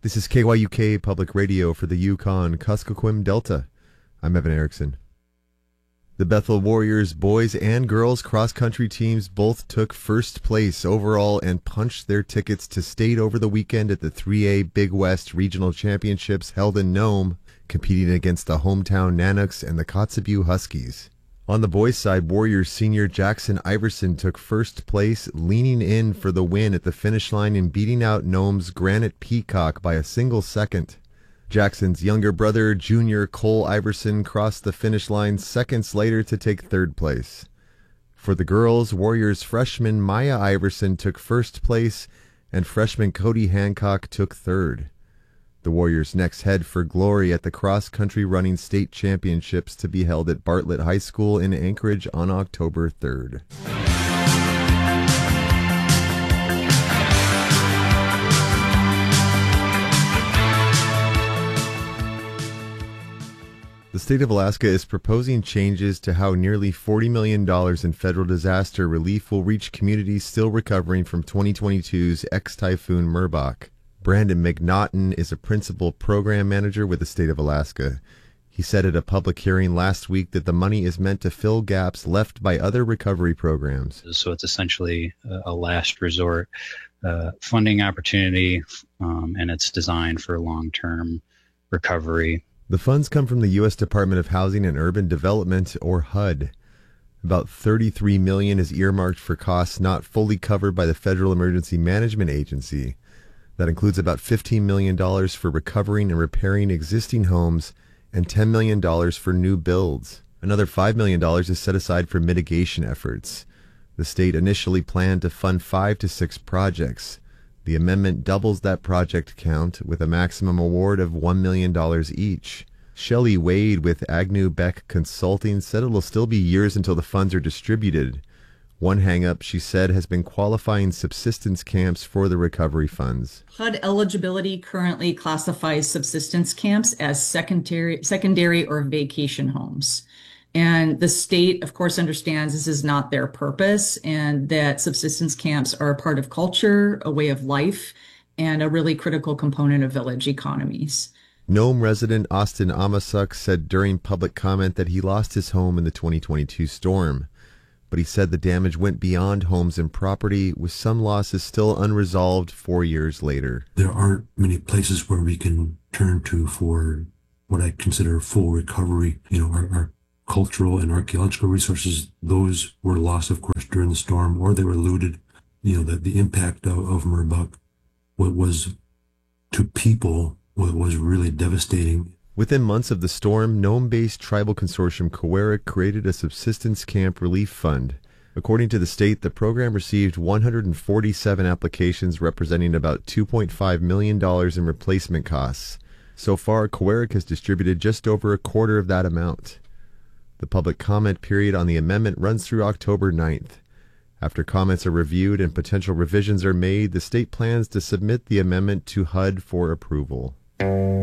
This is KYUK Public Radio for the Yukon-Kuskokwim Delta. I'm Evan Erickson. The Bethel Warriors boys and girls cross-country teams both took first place overall and punched their tickets to state over the weekend at the 3A Big West Regional Championships held in Nome, competing against the hometown Nanuks and the Kotzebue Huskies. On the boys' side, Warriors senior Jackson Iverson took first place, leaning in for the win at the finish line and beating out Nome's Granite Peacock by a single second. Jackson's younger brother, junior Cole Iverson, crossed the finish line seconds later to take third place. For the girls, Warriors freshman Maya Iverson took first place, and freshman Cody Hancock took third. The Warriors next head for glory at the cross-country running state championships to be held at Bartlett High School in Anchorage on October 3rd. The state of Alaska is proposing changes to how nearly $40 million in federal disaster relief will reach communities still recovering from 2022's ex-typhoon Merbok. Brandon McNaughton is a principal program manager with the state of Alaska. He said at a public hearing last week that the money is meant to fill gaps left by other recovery programs. So it's essentially a last resort funding opportunity, and it's designed for long-term recovery. The funds come from the U.S. Department of Housing and Urban Development, or HUD. About $33 million is earmarked for costs not fully covered by the Federal Emergency Management Agency. That includes about $15 million for recovering and repairing existing homes and $10 million for new builds. Another $5 million is set aside for mitigation efforts. The state initially planned to fund 5 to 6 projects. The amendment doubles that project count with a maximum award of $1 million each. Shelley Wade with Agnew Beck Consulting said it will still be years until the funds are distributed. One hang-up, she said, has been qualifying subsistence camps for the recovery funds. HUD eligibility currently classifies subsistence camps as secondary or vacation homes. And the state, of course, understands this is not their purpose and that subsistence camps are a part of culture, a way of life, and a really critical component of village economies. Nome resident Austin Amasuk said during public comment that he lost his home in the 2022 storm. But he said the damage went beyond homes and property, with some losses still unresolved 4 years later. There aren't many places where we can turn to for what I consider full recovery. Our cultural and archaeological resources, those were lost, of course, during the storm, or they were looted. The impact of Merbok, what was to people, what was really devastating. Within months of the storm, Nome-based tribal consortium Cowarik created a subsistence camp relief fund. According to the state, the program received 147 applications representing about $2.5 million in replacement costs. So far, Cowarik has distributed just over a quarter of that amount. The public comment period on the amendment runs through October 9th. After comments are reviewed and potential revisions are made, the state plans to submit the amendment to HUD for approval.